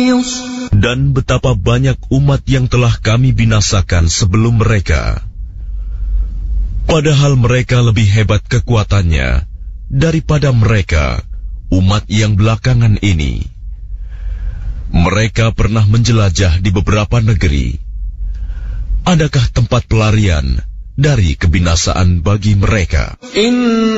Dan betapa banyak umat yang telah kami binasakan sebelum mereka. Padahal mereka lebih hebat kekuatannya daripada mereka, umat yang belakangan ini. Mereka pernah menjelajah di beberapa negeri. Adakah tempat pelarian dari kebinasaan bagi mereka?